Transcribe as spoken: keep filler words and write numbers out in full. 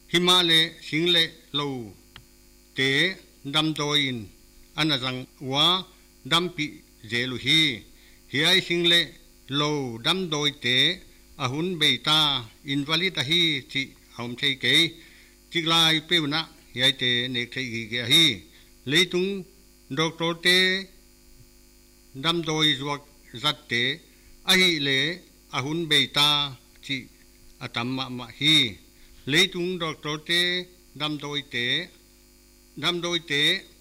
hima le sing le lo te dam doin anazang wa dampi zelu hi hiai sing le lo dam doi te ahun beita invalid hi chi hom thei ke chiklai peuna hiai te nek thei gi ge hi leitung doctor te dam doi zuak zat te ahi le ahun beita chi atam ma ma hi leitung doctor te dam doi te dam doi te